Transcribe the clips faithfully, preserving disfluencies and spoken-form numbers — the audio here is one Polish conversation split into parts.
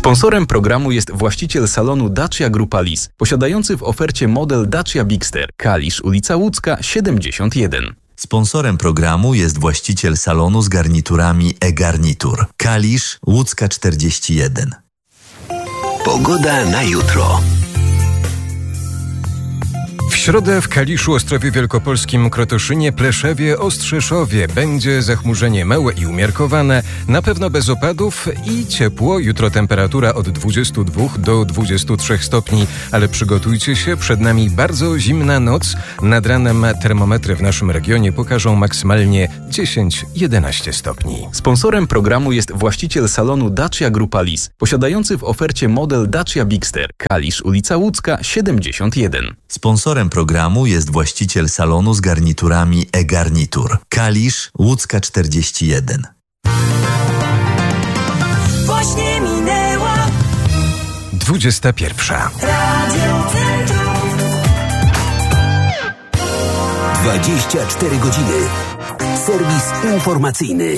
Sponsorem programu jest właściciel salonu Dacia Grupa Lis, posiadający w ofercie model Dacia Bigster, Kalisz, ulica Łódzka, siedemdziesiąt jeden. Sponsorem programu jest właściciel salonu z garniturami e-garnitur, Kalisz, Łódzka czterdzieści jeden. Pogoda na jutro. W środę w Kaliszu, Ostrowie Wielkopolskim, Krotoszynie, Pleszewie, Ostrzyszowie będzie zachmurzenie małe i umiarkowane, na pewno bez opadów i ciepło. Jutro temperatura od dwudziestu dwóch do dwudziestu trzech stopni, ale przygotujcie się, przed nami bardzo zimna noc. Nad ranem termometry w naszym regionie pokażą maksymalnie dziesięć do jedenastu stopni. Sponsorem programu jest właściciel salonu Dacia Grupa Lis, posiadający w ofercie model Dacia Bigster, Kalisz, ulica Łódzka, siedemdziesiąt jeden. Sponsorem programu jest właściciel salonu z garniturami e-garnitur, Kalisz, Łódzka czterdzieści jeden. Właśnie minęła dwudziesta pierwsza. Radio Centrum. dwadzieścia cztery godziny. Serwis informacyjny.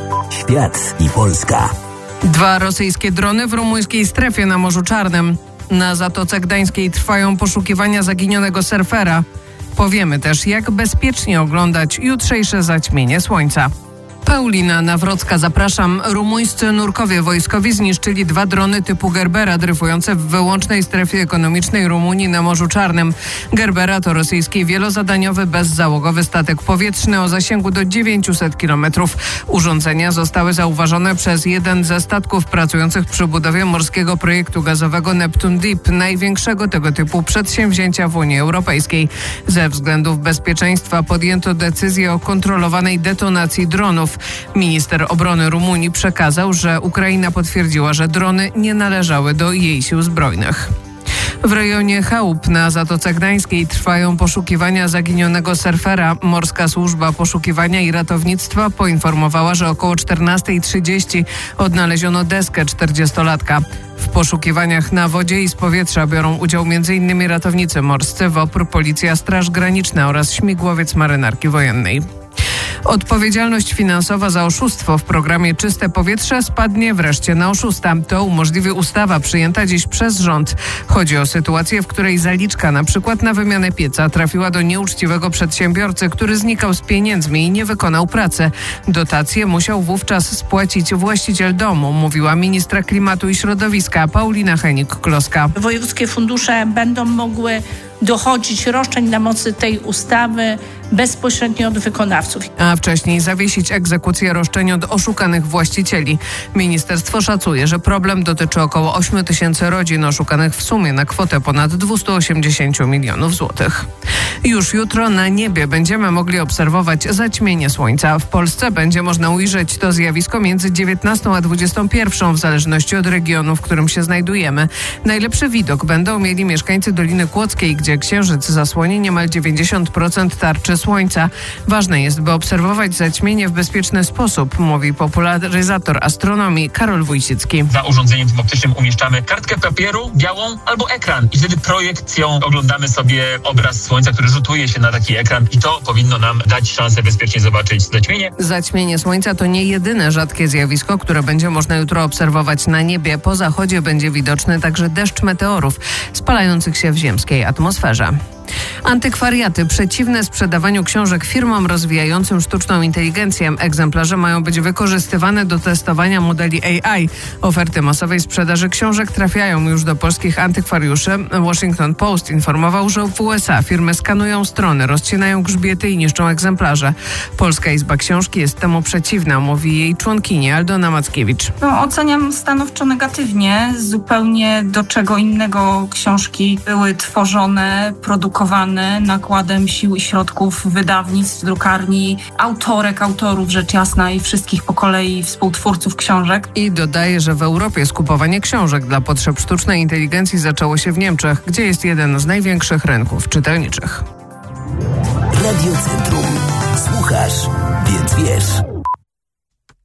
Świat i Polska. Dwa rosyjskie drony w rumuńskiej strefie na Morzu Czarnym. Na Zatoce Gdańskiej trwają poszukiwania zaginionego surfera. Powiemy też, jak bezpiecznie oglądać jutrzejsze zaćmienie słońca. Paulina Nawrocka, zapraszam. Rumuńscy nurkowie wojskowi zniszczyli dwa drony typu Gerbera dryfujące w wyłącznej strefie ekonomicznej Rumunii na Morzu Czarnym. Gerbera to rosyjski wielozadaniowy, bezzałogowy statek powietrzny o zasięgu do dziewięciuset kilometrów. Urządzenia zostały zauważone przez jeden ze statków pracujących przy budowie morskiego projektu gazowego Neptune Deep, największego tego typu przedsięwzięcia w Unii Europejskiej. Ze względów bezpieczeństwa podjęto decyzję o kontrolowanej detonacji dronów. Minister obrony Rumunii przekazał, że Ukraina potwierdziła, że drony nie należały do jej sił zbrojnych. W rejonie Chałup na Zatoce Gdańskiej trwają poszukiwania zaginionego surfera. Morska Służba Poszukiwania i Ratownictwa poinformowała, że około czternasta trzydzieści odnaleziono deskę czterdziestolatka. W poszukiwaniach na wodzie i z powietrza biorą udział m.in. ratownicy morscy, WOPR, Policja, Straż Graniczna oraz śmigłowiec Marynarki Wojennej. Odpowiedzialność finansowa za oszustwo w programie Czyste Powietrze spadnie wreszcie na oszusta. To umożliwi ustawa przyjęta dziś przez rząd. Chodzi o sytuację, w której zaliczka na przykład na wymianę pieca trafiła do nieuczciwego przedsiębiorcy, który znikał z pieniędzmi i nie wykonał pracy. Dotację musiał wówczas spłacić właściciel domu, mówiła ministra klimatu i środowiska Paulina Henik-Kloska. Wojewódzkie fundusze będą mogły dochodzić roszczeń na mocy tej ustawy bezpośrednio od wykonawców. A wcześniej zawiesić egzekucję roszczeń od oszukanych właścicieli. Ministerstwo szacuje, że problem dotyczy około ośmiu tysięcy rodzin oszukanych w sumie na kwotę ponad dwieście osiemdziesiąt milionów złotych. Już jutro na niebie będziemy mogli obserwować zaćmienie słońca. W Polsce będzie można ujrzeć to zjawisko między dziewiętnastą a dwudziestą pierwszą, w zależności od regionu, w którym się znajdujemy. Najlepszy widok będą mieli mieszkańcy Doliny Kłodzkiej, gdzie księżyc zasłoni niemal dziewięćdziesiąt procent tarczy słońca. Ważne jest, by obserwować zaćmienie w bezpieczny sposób, mówi popularyzator astronomii Karol Wójcicki. Za urządzeniem tym optycznym umieszczamy kartkę papieru białą albo ekran i wtedy projekcją oglądamy sobie obraz słońca, który rzutuje się na taki ekran i to powinno nam dać szansę bezpiecznie zobaczyć zaćmienie. Zaćmienie słońca to nie jedyne rzadkie zjawisko, które będzie można jutro obserwować na niebie. Po zachodzie będzie widoczny także deszcz meteorów spalających się w ziemskiej atmosferze. Antykwariaty przeciwne sprzedawaniu książek firmom rozwijającym sztuczną inteligencję. Egzemplarze mają być wykorzystywane do testowania modeli A I. Oferty masowej sprzedaży książek trafiają już do polskich antykwariuszy. Washington Post informował, że w U S A firmy skanują strony, rozcinają grzbiety i niszczą egzemplarze. Polska Izba Książki jest temu przeciwna, mówi jej członkini Aldona Mackiewicz. No, oceniam stanowczo negatywnie. Zupełnie do czego innego książki były tworzone, produkowane nakładem sił i środków wydawnictw, drukarni, autorek, autorów, rzecz jasna, i wszystkich po kolei współtwórców książek. I dodaje, że w Europie skupowanie książek dla potrzeb sztucznej inteligencji zaczęło się w Niemczech, gdzie jest jeden z największych rynków czytelniczych. Radio Centrum. Słuchasz, więc wiesz.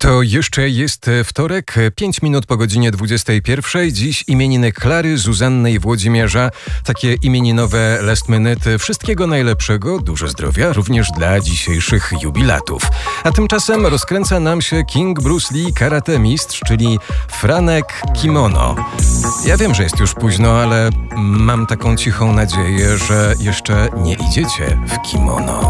To jeszcze jest wtorek, pięć minut po godzinie dwudziestej pierwszej. Dziś imieniny Klary, Zuzanny i Włodzimierza. Takie imieninowe last minute. Wszystkiego najlepszego, dużo zdrowia, również dla dzisiejszych jubilatów. A tymczasem rozkręca nam się King Bruce Lee Karate Mistrz, czyli Franek Kimono. Ja wiem, że jest już późno, ale mam taką cichą nadzieję, że jeszcze nie idziecie w kimono.